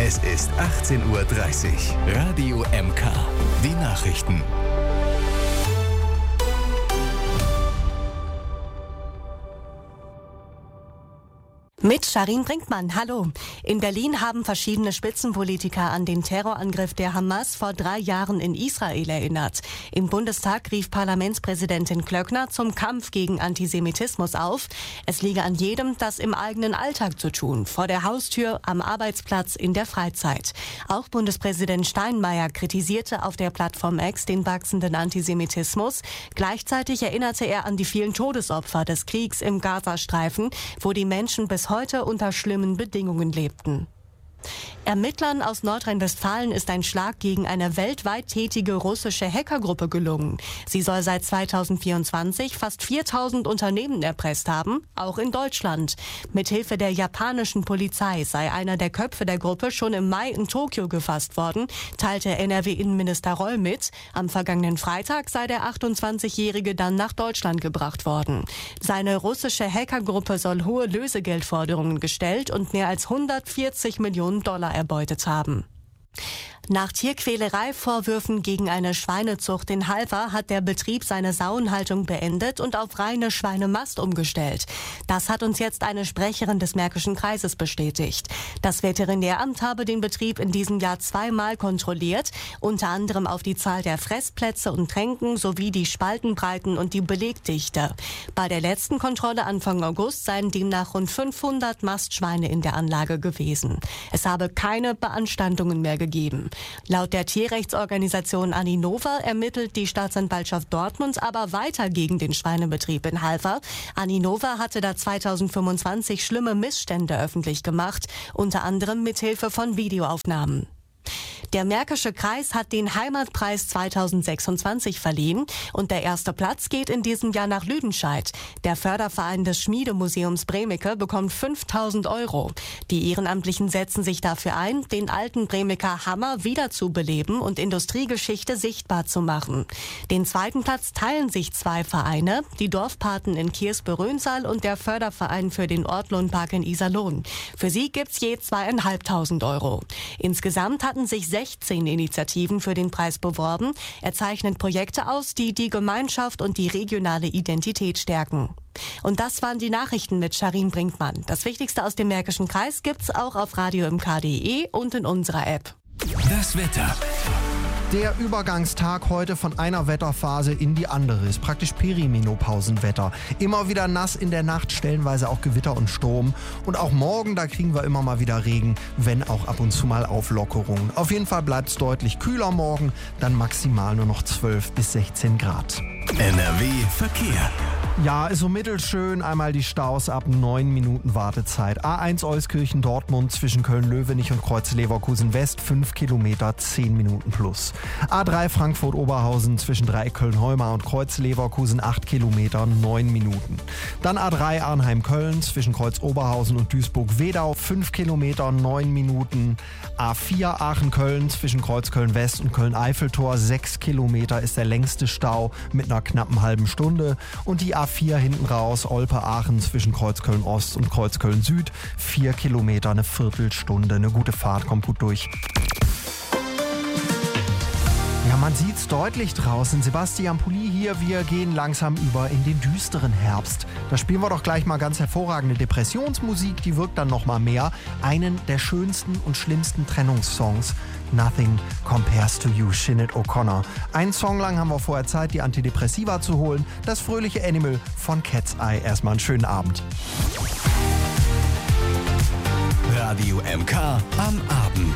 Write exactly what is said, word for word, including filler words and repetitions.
Es ist achtzehn Uhr dreißig. Radio M K. Die Nachrichten. Mit Sharin Brinkmann, hallo. In Berlin haben verschiedene Spitzenpolitiker an den Terrorangriff der Hamas vor drei Jahren in Israel erinnert. Im Bundestag rief Parlamentspräsidentin Klöckner zum Kampf gegen Antisemitismus auf. Es liege an jedem, das im eigenen Alltag zu tun, vor der Haustür, am Arbeitsplatz, in der Freizeit. Auch Bundespräsident Steinmeier kritisierte auf der Plattform X den wachsenden Antisemitismus. Gleichzeitig erinnerte er an die vielen Todesopfer des Kriegs im Gazastreifen, wo die Menschen bis heute unter schlimmen Bedingungen lebten. Ermittlern aus Nordrhein-Westfalen ist ein Schlag gegen eine weltweit tätige russische Hackergruppe gelungen. Sie soll seit zweitausendvierundzwanzig fast viertausend Unternehmen erpresst haben, auch in Deutschland. Mithilfe der japanischen Polizei sei einer der Köpfe der Gruppe schon im Mai in Tokio gefasst worden, teilte N R W-Innenminister Reul mit. Am vergangenen Freitag sei der achtundzwanzigjährige dann nach Deutschland gebracht worden. Seine russische Hackergruppe soll hohe Lösegeldforderungen gestellt und mehr als hundertvierzig Millionen Dollar erbeutet haben. Nach Tierquälerei-Vorwürfen gegen eine Schweinezucht in Halver hat der Betrieb seine Sauenhaltung beendet und auf reine Schweinemast umgestellt. Das hat uns jetzt eine Sprecherin des Märkischen Kreises bestätigt. Das Veterinäramt habe den Betrieb in diesem Jahr zweimal kontrolliert, unter anderem auf die Zahl der Fressplätze und Tränken sowie die Spaltenbreiten und die Belegdichte. Bei der letzten Kontrolle Anfang August seien demnach rund fünfhundert Mastschweine in der Anlage gewesen. Es habe keine Beanstandungen mehr gegeben. Laut der Tierrechtsorganisation Aninova ermittelt die Staatsanwaltschaft Dortmund aber weiter gegen den Schweinebetrieb in Halver. Aninova hatte da zweitausendfünfundzwanzig schlimme Missstände öffentlich gemacht, unter anderem mithilfe von Videoaufnahmen. Der Märkische Kreis hat den Heimatpreis zweitausendsechsundzwanzig verliehen und der erste Platz geht in diesem Jahr nach Lüdenscheid. Der Förderverein des Schmiedemuseums Bremeke bekommt fünftausend Euro. Die Ehrenamtlichen setzen sich dafür ein, den alten Bremeker Hammer wiederzubeleben und Industriegeschichte sichtbar zu machen. Den zweiten Platz teilen sich zwei Vereine, die Dorfpaten in Kiersbe-Rönsal und der Förderverein für den Ortlohnpark in Iserlohn. Für sie gibt's je zweieinhalbtausend Euro. Insgesamt hatten sich sechzehn Initiativen für den Preis beworben. Er zeichnet Projekte aus, die die Gemeinschaft und die regionale Identität stärken. Und das waren die Nachrichten mit Sharin Brinkmann. Das Wichtigste aus dem Märkischen Kreis gibt's auch auf radio m k punkt d e und in unserer App. Das Wetter. Der Übergangstag heute von einer Wetterphase in die andere ist praktisch Perimenopausenwetter. Immer wieder nass in der Nacht, stellenweise auch Gewitter und Sturm. Und auch morgen, da kriegen wir immer mal wieder Regen, wenn auch ab und zu mal Auflockerungen. Auf jeden Fall bleibt es deutlich kühler morgen, dann maximal nur noch zwölf bis sechzehn Grad. N R W Verkehr. Ja, ist so mittelschön. Einmal die Staus ab neun Minuten Wartezeit. A eins Euskirchen-Dortmund zwischen Köln-Löwenich und Kreuz-Leverkusen West, fünf Kilometer, zehn Minuten plus. A drei Frankfurt-Oberhausen zwischen Dreiecköln-Heumar und Kreuz-Leverkusen, acht Kilometer, neun Minuten. Dann A drei Arnheim-Köln zwischen Kreuz-Oberhausen und Duisburg-Wedau, fünf Kilometer, neun Minuten. A vier Aachen-Köln zwischen Kreuz-Köln-West und Köln-Eiffeltor, sechs Kilometer ist der längste Stau mit einer knappen halben Stunde. Und die A vier hinten raus, Olpe-Aachen zwischen Kreuzköln-Ost und Kreuzköln-Süd, vier Kilometer, eine Viertelstunde. Eine gute Fahrt, kommt gut durch. Ja, man sieht's deutlich draußen. Sebastian Pulli hier. Wir gehen langsam über in den düsteren Herbst. Da spielen wir doch gleich mal ganz hervorragende Depressionsmusik. Die wirkt dann noch mal mehr. Einen der schönsten und schlimmsten Trennungssongs. Nothing Compares to You, Sinead O'Connor. Einen Song lang haben wir vorher Zeit, die Antidepressiva zu holen. Das fröhliche Animal von Cat's Eye. Erstmal einen schönen Abend. Radio M K am Abend.